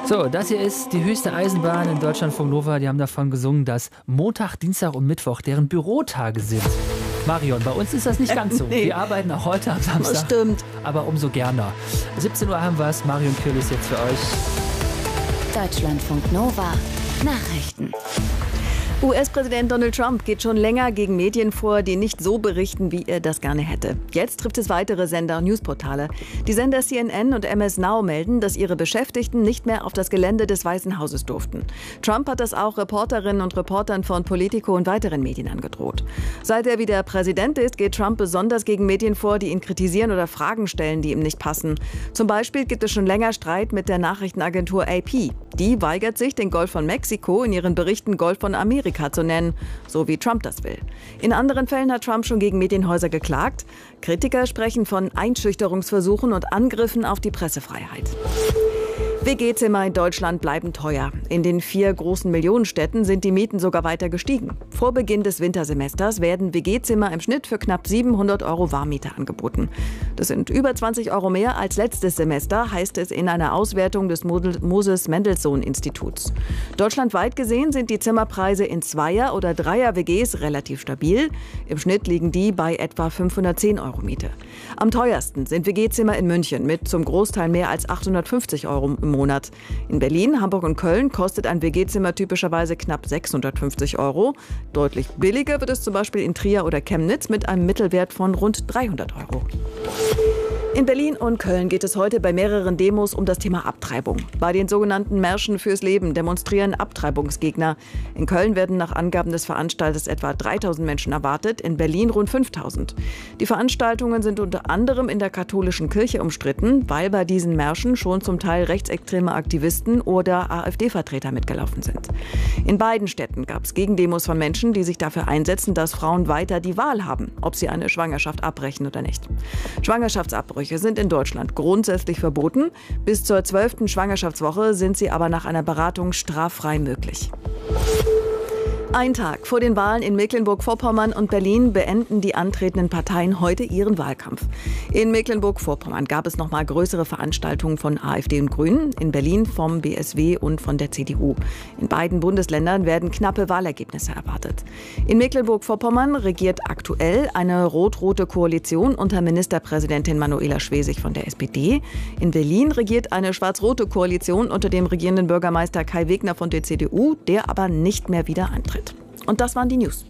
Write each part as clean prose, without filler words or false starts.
So, das hier ist die höchste Eisenbahn in Deutschlandfunk Nova. Die haben davon gesungen, dass Montag, Dienstag und Mittwoch deren Bürotage sind. Marion, bei uns ist das nicht ganz so. Nee. Wir arbeiten auch heute am Samstag. Das stimmt. Aber umso gerner. 17 Uhr haben wir es. Marion Kühl ist jetzt für euch. Deutschlandfunk Nova Nachrichten. US-Präsident Donald Trump geht schon länger gegen Medien vor, die nicht so berichten, wie er das gerne hätte. Jetzt trifft es weitere Sender und Newsportale. Die Sender CNN und MS Now melden, dass ihre Beschäftigten nicht mehr auf das Gelände des Weißen Hauses durften. Trump hat das auch Reporterinnen und Reportern von Politico und weiteren Medien angedroht. Seit er wieder Präsident ist, geht Trump besonders gegen Medien vor, die ihn kritisieren oder Fragen stellen, die ihm nicht passen. Zum Beispiel gibt es schon länger Streit mit der Nachrichtenagentur AP. Die weigert sich, den Golf von Mexiko in ihren Berichten Golf von Amerika zu nennen, so wie Trump das will. In anderen Fällen hat Trump schon gegen Medienhäuser geklagt. Kritiker sprechen von Einschüchterungsversuchen und Angriffen auf die Pressefreiheit. WG-Zimmer in Deutschland bleiben teuer. In den 4 großen Millionenstädten sind die Mieten sogar weiter gestiegen. Vor Beginn des Wintersemesters werden WG-Zimmer im Schnitt für knapp 700 € Warmmiete angeboten. Das sind über 20 € mehr als letztes Semester, heißt es in einer Auswertung des Moses-Mendelssohn-Instituts. Deutschlandweit gesehen sind die Zimmerpreise in 2er- oder 3er-WGs relativ stabil. Im Schnitt liegen die bei etwa 510 € Miete. Am teuersten sind WG-Zimmer in München mit zum Großteil mehr als 850 € im Monat. In Berlin, Hamburg und Köln kostet ein WG-Zimmer typischerweise knapp 650 €. Deutlich billiger wird es zum Beispiel in Trier oder Chemnitz mit einem Mittelwert von rund 300 €. In Berlin und Köln geht es heute bei mehreren Demos um das Thema Abtreibung. Bei den sogenannten Märschen fürs Leben demonstrieren Abtreibungsgegner. In Köln werden nach Angaben des Veranstalters etwa 3.000 Menschen erwartet, in Berlin rund 5.000. Die Veranstaltungen sind unter anderem in der katholischen Kirche umstritten, weil bei diesen Märschen schon zum Teil rechtsextreme Aktivisten oder AfD-Vertreter mitgelaufen sind. In beiden Städten gab es Gegendemos von Menschen, die sich dafür einsetzen, dass Frauen weiter die Wahl haben, ob sie eine Schwangerschaft abbrechen oder nicht. Schwangerschaftsabbrüche sind in Deutschland grundsätzlich verboten. Bis zur 12. Schwangerschaftswoche sind sie aber nach einer Beratung straffrei möglich. Ein Tag vor den Wahlen in Mecklenburg-Vorpommern und Berlin beenden die antretenden Parteien heute ihren Wahlkampf. In Mecklenburg-Vorpommern gab es nochmal größere Veranstaltungen von AfD und Grünen, in Berlin vom BSW und von der CDU. In beiden Bundesländern werden knappe Wahlergebnisse erwartet. In Mecklenburg-Vorpommern regiert aktuell eine rot-rote Koalition unter Ministerpräsidentin Manuela Schwesig von der SPD. In Berlin regiert eine schwarz-rote Koalition unter dem regierenden Bürgermeister Kai Wegner von der CDU, der aber nicht mehr wieder antritt. Und das waren die News.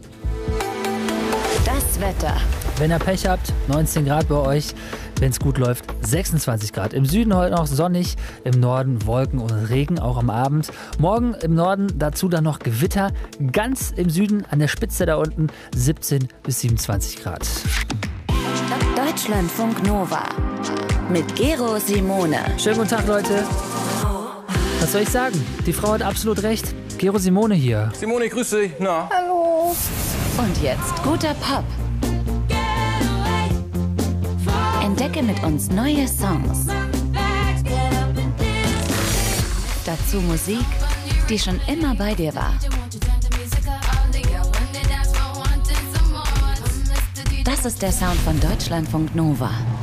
Das Wetter. Wenn ihr Pech habt, 19 Grad bei euch. Wenn es gut läuft, 26 Grad. Im Süden heute noch sonnig, im Norden Wolken und Regen, auch am Abend. Morgen im Norden dazu dann noch Gewitter. Ganz im Süden an der Spitze da unten 17 bis 27 Grad. Deutschlandfunk Nova mit Gero Simone. Schönen guten Tag, Leute. Was soll ich sagen? Die Frau hat absolut recht. Gero Simone hier. Simone, grüß dich. Na? Hallo. Und jetzt guter Pop. Entdecke mit uns neue Songs. Dazu Musik, die schon immer bei dir war. Das ist der Sound von Deutschlandfunk Nova.